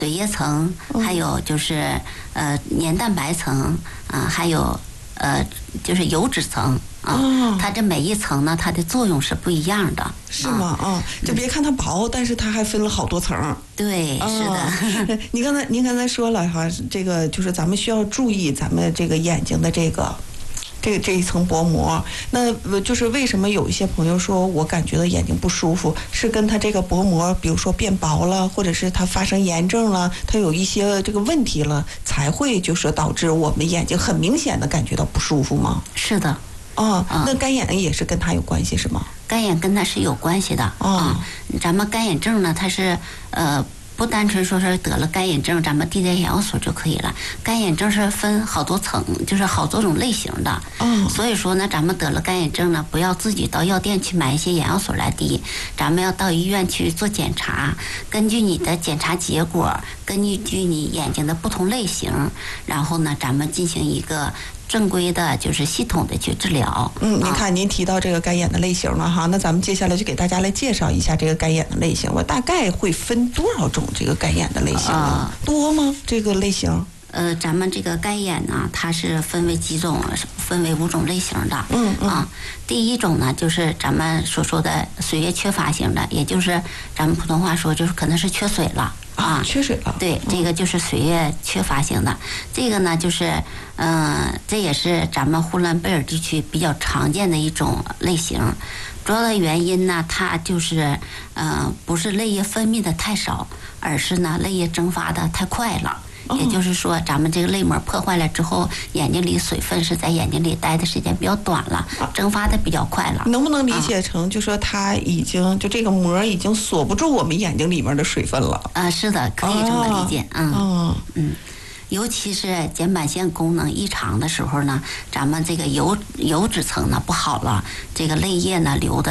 髓液层，还有就是黏蛋白层还有就是油脂层它这每一层呢，它的作用是不一样的。 是吗？就别看它薄，但是它还分了好多层。 对，是的。 您刚才说了哈，这个就是咱们需要注意咱们这个眼睛的这一层薄膜。那就是为什么有一些朋友说我感觉到眼睛不舒服，是跟他这个薄膜比如说变薄了，或者是它发生炎症了，它有一些这个问题了，才会就是导致我们眼睛很明显的感觉到不舒服吗？ 是的。 那干眼也是跟它有关系是吗？ 干眼跟它是有关系的。咱们干眼症呢，它是不单纯说是得了干眼症，咱们滴点眼药水就可以了。干眼症是分好多层，就是好多种类型的。所以说呢，咱们得了干眼症呢，不要自己到药店去买一些眼药水来滴，咱们要到医院去做检查，根据你的检查结果，根据你眼睛的不同类型，然后呢，咱们进行一个正规的就是系统的去治疗。 您看您提到这个干眼的类型了哈，那咱们接下来就给大家来介绍一下这个干眼的类型。我大概会分多少种这个干眼的类型呢？多吗？这个类型？ 咱们这个干眼呢，它是分为几种，分为5种类型的。第一种呢，就是咱们所说的髓液缺乏型的，也就是咱们普通话说就是可能是缺水了。 缺水了。 对，这个就是髓液缺乏型的。这个呢，就是这也是咱们呼伦贝尔地区比较常见的一种类型。主要的原因呢，它就是不是泪液分泌的太少，而是呢泪液蒸发的太快了。也就是说，咱们这个泪膜破坏了之后，眼睛里水分是在眼睛里待的时间比较短了，蒸发的比较快了。 能不能理解成，就说它已经就这个膜已经锁不住我们眼睛里面的水分了？ 是的，可以这么理解。尤其是睑板腺功能异常的时候呢，咱们这个油脂层呢不好了，这个泪液呢流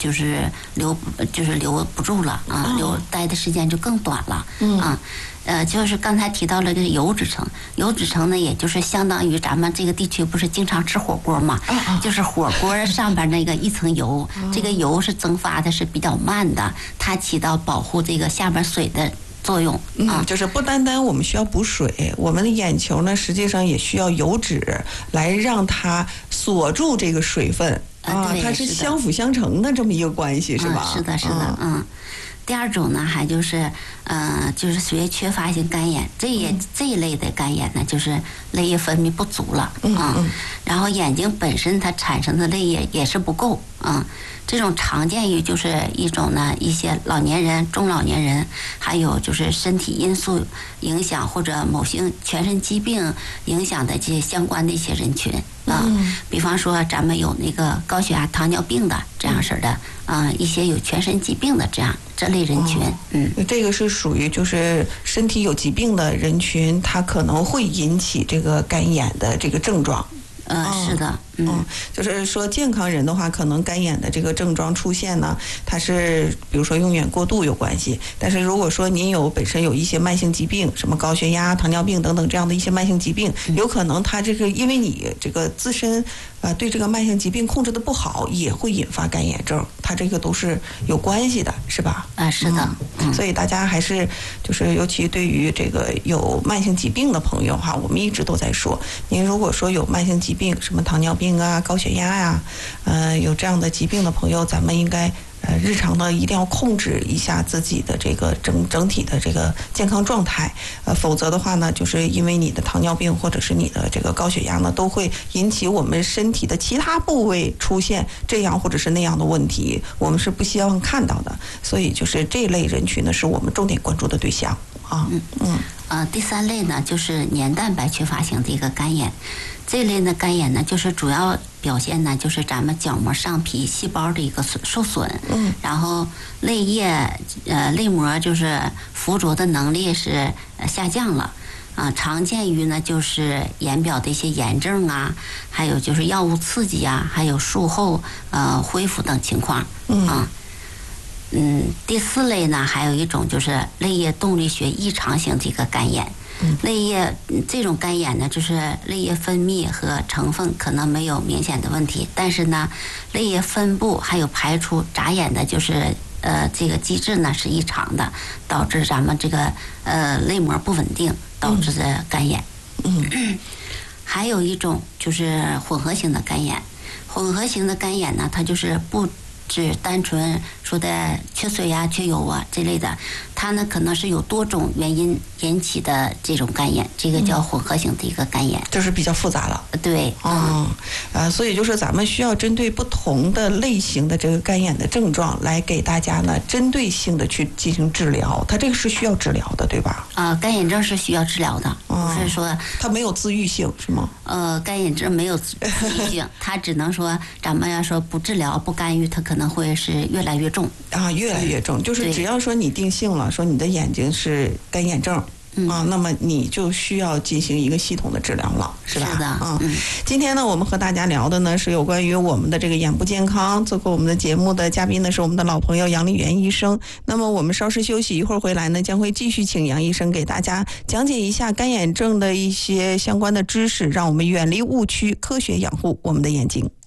不住了待的时间就更短了。就是刚才提到了这个油脂层呢，也就是相当于咱们这个地区不是经常吃火锅嘛，就是火锅上边那个一层油，这个油是蒸发的是比较慢的，它起到保护这个下边水的作用。 就是不单单我们需要补水，我们的眼球呢实际上也需要油脂来让它锁住这个水分。它是相辅相成的这么一个关系，是吧？ 是的。第二种呢，还就是就是髓液缺乏性干眼，这一类的干眼呢，就是泪液分泌不足了。然后眼睛本身它产生的泪液也是不够。这种常见于就是一种呢，一些老年人、中老年人，还有就是身体因素影响或者某些全身疾病影响的这些相关的一些人群。比方说咱们有那个高血压、糖尿病的这样式的一些有全身疾病的这类人群。 这个是属于就是身体有疾病的人群，它可能会引起这个干眼的这个症状。 是的。 就是说健康人的话，可能干眼的这个症状出现呢，它是比如说用眼过度有关系。但是如果说您本身有一些慢性疾病，什么高血压、糖尿病等等这样的一些慢性疾病，有可能它这个因为你这个自身对这个慢性疾病控制的不好，也会引发干眼症，它这个都是有关系的，是吧？ 是的。 所以大家还是就是尤其对于这个有慢性疾病的朋友哈，我们一直都在说，您如果说有慢性疾病，什么糖尿病高血压呀，有这样的疾病的朋友，咱们应该日常的一定要控制一下自己的这个整体的这个健康状态。否则的话呢，就是因为你的糖尿病或者是你的这个高血压呢，都会引起我们身体的其他部位出现这样或者是那样的问题，我们是不希望看到的。所以就是这类人群呢，是我们重点关注的对象。 第三类呢，就是黏蛋白缺乏型的一个干眼。这类的干眼呢，就是主要表现呢，就是咱们角膜上皮细胞的一个受损。然后泪膜就是附着的能力是下降了。常见于呢就是眼表的一些炎症还有就是药物刺激还有术后恢复等情况。第四类呢，还有一种就是泪液动力学异常型的一个干眼。泪液这种干眼呢，就是泪液分泌和成分可能没有明显的问题，但是呢，泪液分布还有排出眨眼的，就是这个机制呢是异常的，导致咱们这个泪膜不稳定，导致的干眼。还有一种就是混合型的干眼。混合型的干眼呢，它就是不只单纯说的缺水呀、缺油啊这类的，它呢可能是有多种原因引起的这种干眼，这个叫混合型的一个干眼， 就是比较复杂了。 对， 所以就是咱们需要针对不同的类型的这个干眼的症状，来给大家呢针对性的去进行治疗。它这个是需要治疗的，对吧？ 干眼症是需要治疗的，不是说它没有自愈性，是吗？ 干眼症没有自愈性，它只能说咱们要说不治疗、不干预，它可能会是越来越重啊，越来越重。就是只要说你定性了，说你的眼睛是干眼症。那么你就需要进行一个系统的治疗了，是吧？ 是的。 今天呢，我们和大家聊的呢是有关于我们的这个眼部健康。做过我们的节目的嘉宾呢是我们的老朋友杨丽媛医生。那么我们稍事休息，一会儿回来呢将会继续请杨医生给大家讲解一下干眼症的一些相关的知识，让我们远离误区，科学养护我们的眼睛。